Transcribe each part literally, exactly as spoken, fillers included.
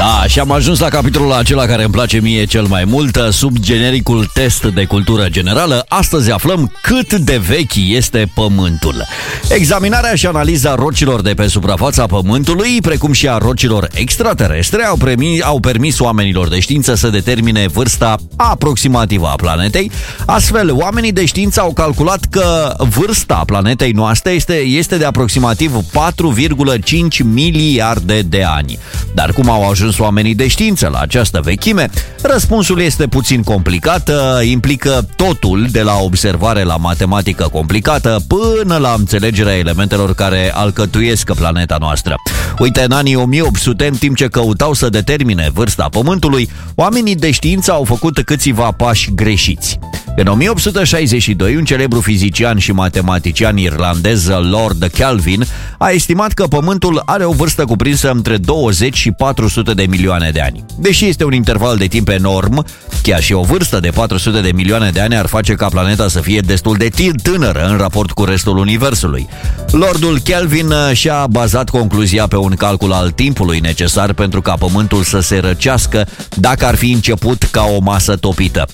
Da, și am ajuns la capitolul acela care îmi place mie cel mai mult, sub genericul test de cultură generală. Astăzi aflăm cât de vechi este Pământul. Examinarea și analiza rocilor de pe suprafața Pământului, precum și a rocilor extraterestre, au, premi, au permis oamenilor de știință să determine vârsta aproximativă a planetei. Astfel, oamenii de știință au calculat că vârsta planetei noastre este, este de aproximativ patru virgulă cinci miliarde de ani. Dar cum au ajuns oamenii de știință la această vechime? Răspunsul este puțin complicat, implică totul de la observare la matematică complicată până la înțelegerea elementelor care alcătuiesc planeta noastră. Uite, în anii o mie opt sute, în timp ce căutau să determine vârsta Pământului, oamenii de știință au făcut câțiva pași greșiți. În o mie opt sute șaizeci și doi, un celebru fizician și matematician irlandez, Lord Kelvin, a estimat că Pământul are o vârstă cuprinsă între douăzeci și patru sute de milioane de ani. Deși este un interval de timp enorm, chiar și o vârstă de patru sute de milioane de ani ar face ca planeta să fie destul de tânără în raport cu restul Universului. Lordul Kelvin și-a bazat concluzia pe un calcul al timpului necesar pentru ca Pământul să se răcească dacă ar fi început ca o masă topită.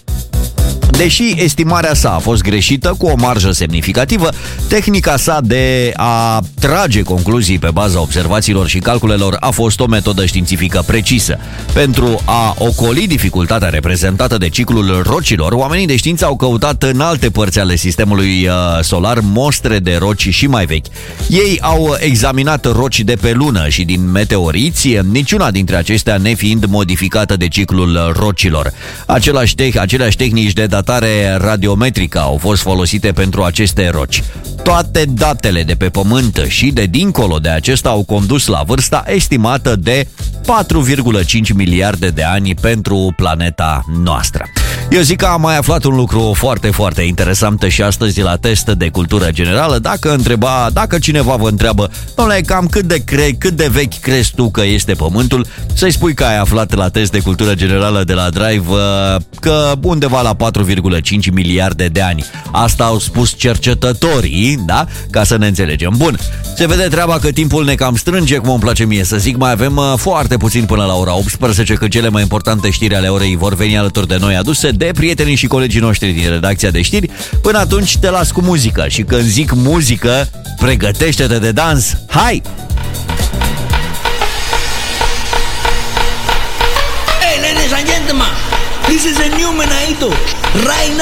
Deși estimarea sa a fost greșită cu o marjă semnificativă, tehnica sa de a trage concluzii pe baza observațiilor și calculelor a fost o metodă științifică precisă. Pentru a ocoli dificultatea reprezentată de ciclul rocilor, oamenii de știință au căutat în alte părți ale sistemului solar mostre de roci și mai vechi. Ei au examinat roci de pe lună și din meteoriți, niciuna dintre acestea nefiind modificată de ciclul rocilor. Același te- aceleași tehnici de datare radiometrică au fost folosite pentru aceste roci. Toate datele de pe Pământ și de dincolo de acesta au condus la vârsta estimată de patru virgulă cinci miliarde de ani pentru planeta noastră. Eu zic că am mai aflat un lucru foarte, foarte interesant și astăzi la test de cultură generală. Dacă întreba, dacă cineva vă întreabă, dom'le, cam cât de, cre, cât de vechi crezi tu că este Pământul, să-i spui că ai aflat la test de cultură generală de la Drive că undeva la patru virgulă cinci miliarde de ani. Asta au spus cercetătorii, da? Ca să ne înțelegem. Bun, se vede treaba că timpul ne cam strânge, cum îmi place mie să zic. Mai avem foarte puțin până la ora optsprezece, că cele mai importante știri ale orei vor veni alături de noi, aduse de prietenii și colegii noștri din redacția de știri. Până atunci te las cu muzică și când zic muzică, pregătește-te de dans. Hai! Hey, ladies and gentlemen, this is a new Menaito. Right now.